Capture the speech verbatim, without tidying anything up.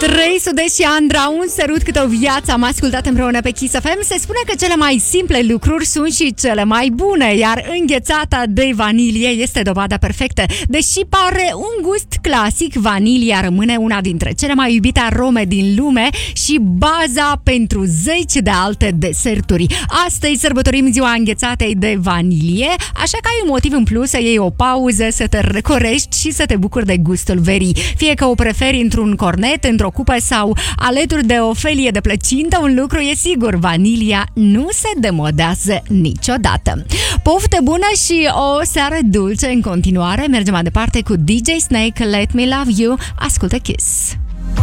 Trei Sud-Est și Andra, un sărut câte o viață. Am ascultat împreună pe Kiss F M. Se spune că cele mai simple lucruri sunt și cele mai bune, iar înghețata de vanilie este dovada perfectă. Deși pare un gust clasic, vanilia rămâne una dintre cele mai iubite arome din lume și baza pentru zeci de alte deserturi. Astăzi sărbătorim ziua înghețatei de vanilie, așa că ai un motiv în plus să iei o pauză, să te recorești și să te bucuri de gustul verii. Fie că o preferi într-un cornet, într-o cupă sau alături de o felie de plăcintă, un lucru e sigur, vanilia nu se demodează niciodată. Poftă bună și o seară dulce în continuare. Mergem mai departe cu D J Snake, Let Me Love You. Ascultă Kiss.